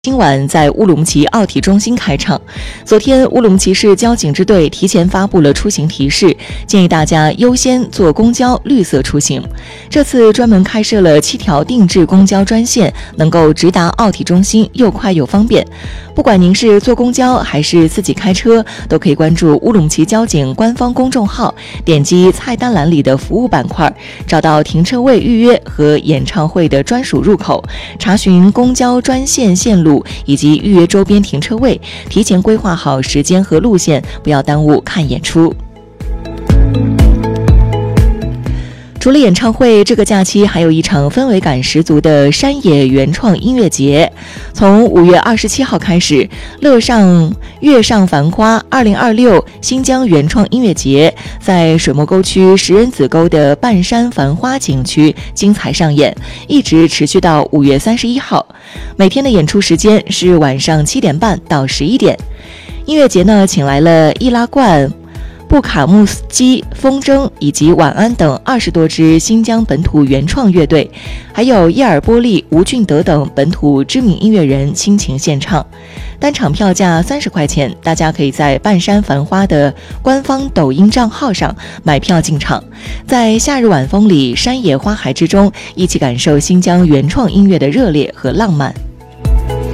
今晚在乌鲁木齐奥体中心开场。昨天，乌鲁木齐市交警支队提前发布了出行提示，建议大家优先坐公交绿色出行。这次专门开设了7条定制公交专线，能够直达奥体中心，又快又方便。不管您是坐公交还是自己开车，都可以关注乌鲁木齐交警官方公众号，点击菜单栏里的服务板块，找到停车位预约和演唱会的专属入口，查询公交专线线路以及预约周边停车位，提前规划好时间和路线，不要耽误看演出。除了演唱会，这个假期还有一场氛围感十足的山野原创音乐节。从5月27号开始，月上繁花2026新疆原创音乐节在水墨沟区食人子沟的半山繁花景区精彩上演，一直持续到5月31号。每天的演出时间是晚上7点半到11点。音乐节呢，请来了易拉罐、布卡穆斯基、风筝以及晚安等20多支新疆本土原创乐队，还有叶尔波利、吴俊德等本土知名音乐人倾情献唱。单场票价30块钱，大家可以在半山繁花的官方抖音账号上买票进场，在夏日晚风里、山野花海之中，一起感受新疆原创音乐的热烈和浪漫。